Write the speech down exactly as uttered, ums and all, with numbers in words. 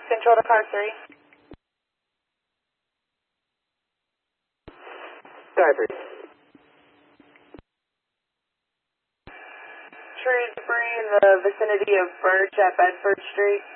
Control to car three. Car three. Tree debris in the vicinity of Birch at Bedford Street.